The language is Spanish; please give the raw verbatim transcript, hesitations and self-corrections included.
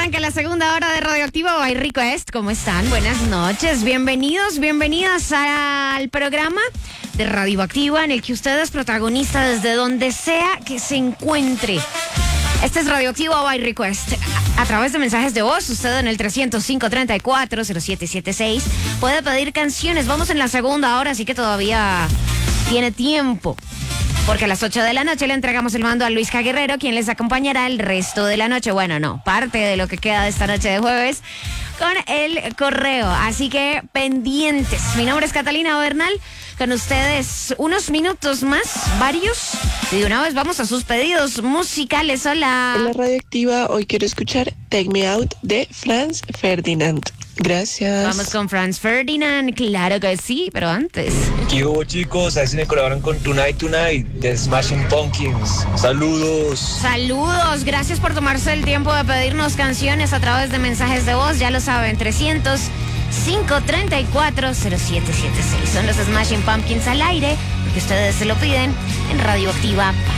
arranca la segunda hora de Radioactiva by Request. ¿Cómo están? Buenas noches. Bienvenidos, bienvenidas al programa de Radioactiva en el que usted es protagonista desde donde sea que se encuentre. Este es Radioactiva by Request. A, a través de mensajes de voz, usted en el trescientos cinco, treinta y cuatro, cero siete siete seis puede pedir canciones. Vamos en la segunda hora, así que todavía tiene tiempo. Porque a las ocho de la noche le entregamos el mando a Luis K. Guerrero, quien les acompañará el resto de la noche. Bueno, no, parte de lo que queda de esta noche de jueves con el correo. Así que pendientes. Mi nombre es Catalina Bernal. Con ustedes unos minutos más, varios. Y de una vez vamos a sus pedidos musicales. Hola. En la Radioactiva hoy quiero escuchar Take Me Out de Franz Ferdinand. Gracias. Vamos con Franz Ferdinand, claro que sí, pero antes. ¿Qué hubo, chicos? A ver si me colaboran con Tonight Tonight de Smashing Pumpkins. Saludos. Saludos, gracias por tomarse el tiempo de pedirnos canciones a través de mensajes de voz. Ya lo saben, trescientos cinco, treinta y cuatro, cero siete siete seis. Son los Smashing Pumpkins al aire, porque ustedes se lo piden en Radioactiva.